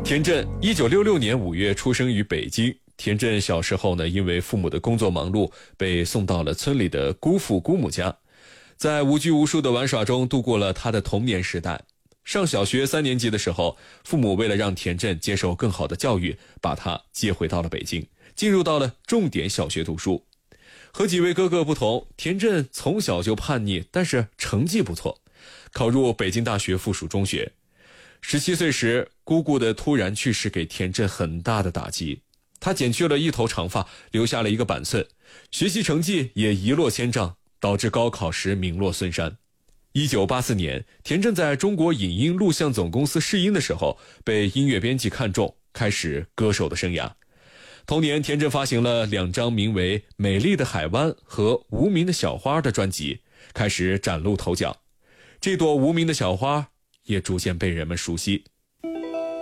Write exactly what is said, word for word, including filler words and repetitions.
田震一九六六年五月出生于北京。田震小时候呢，因为父母的工作忙碌，被送到了村里的姑父姑母家，在无拘无束的玩耍中度过了他的童年时代。上小学三年级的时候，父母为了让田震接受更好的教育，把他接回到了北京，进入到了重点小学读书。和几位哥哥不同，田震从小就叛逆，但是成绩不错，考入北京大学附属中学。十七岁时，姑姑的突然去世给田震很大的打击，他剪去了一头长发，留下了一个板寸，学习成绩也一落千丈，导致高考时名落孙山。一九八四年，田震在中国影音录像总公司试音的时候，被音乐编辑看中，开始歌手的生涯。同年，田震发行了两张名为《美丽的海湾》和《无名的小花》的专辑，开始崭露头角。这朵无名的小花也逐渐被人们熟悉。